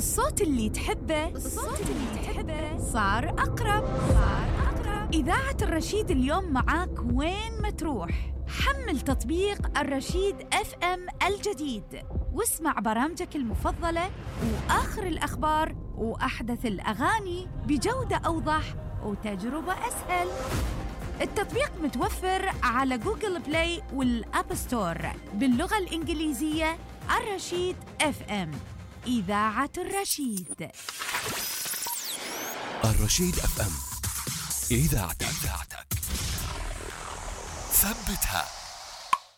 الصوت اللي تحبه صار أقرب. إذاعة الرشيد اليوم معاك وين ما تروح. حمل تطبيق الرشيد FM الجديد واسمع برامجك المفضلة وآخر الأخبار وأحدث الأغاني بجودة أوضح وتجربة أسهل. التطبيق متوفر على جوجل بلاي والأب ستور باللغة الإنجليزية. الرشيد FM، إذاعة الرشيد. الرشيد FM، إذاعتك. ثبتها.